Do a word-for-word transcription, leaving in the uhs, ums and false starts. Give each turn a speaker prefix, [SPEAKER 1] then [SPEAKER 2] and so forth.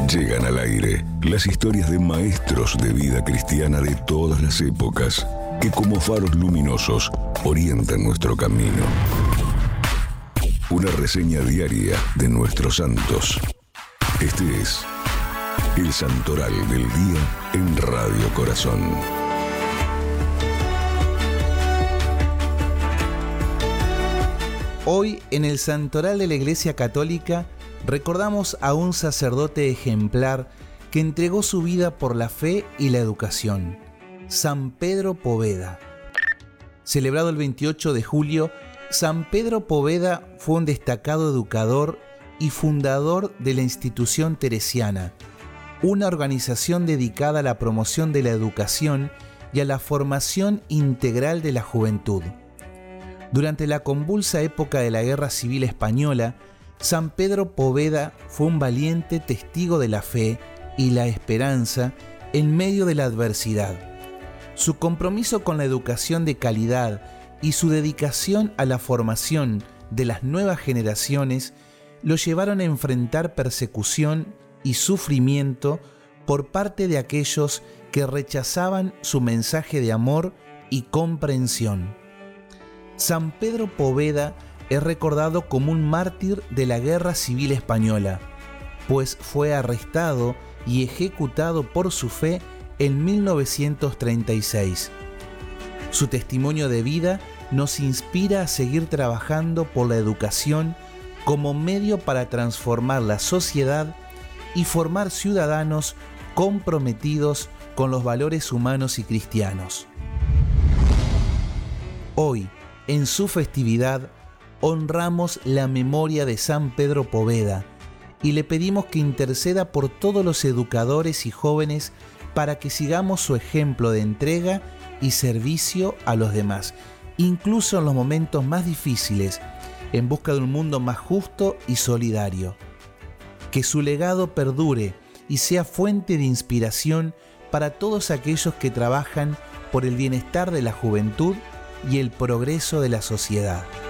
[SPEAKER 1] Llegan al aire las historias de maestros de vida cristiana de todas las épocas que como faros luminosos orientan nuestro camino. Una reseña diaria de nuestros santos. Este es el Santoral del Día en Radio Corazón.
[SPEAKER 2] Hoy, en el Santoral de la Iglesia Católica, recordamos a un sacerdote ejemplar que entregó su vida por la fe y la educación, San Pedro Poveda. Celebrado el veintiocho de julio, San Pedro Poveda fue un destacado educador y fundador de la Institución Teresiana, una organización dedicada a la promoción de la educación y a la formación integral de la juventud. Durante la convulsa época de la Guerra Civil Española, San Pedro Poveda fue un valiente testigo de la fe y la esperanza en medio de la adversidad. Su compromiso con la educación de calidad y su dedicación a la formación de las nuevas generaciones lo llevaron a enfrentar persecución y sufrimiento por parte de aquellos que rechazaban su mensaje de amor y comprensión. San Pedro Poveda es recordado como un mártir de la Guerra Civil Española, pues fue arrestado y ejecutado por su fe en mil novecientos treinta y seis. Su testimonio de vida nos inspira a seguir trabajando por la educación como medio para transformar la sociedad y formar ciudadanos comprometidos con los valores humanos y cristianos. Hoy, en su festividad, honramos la memoria de San Pedro Poveda y le pedimos que interceda por todos los educadores y jóvenes para que sigamos su ejemplo de entrega y servicio a los demás, incluso en los momentos más difíciles, en busca de un mundo más justo y solidario. Que su legado perdure y sea fuente de inspiración para todos aquellos que trabajan por el bienestar de la juventud y el progreso de la sociedad.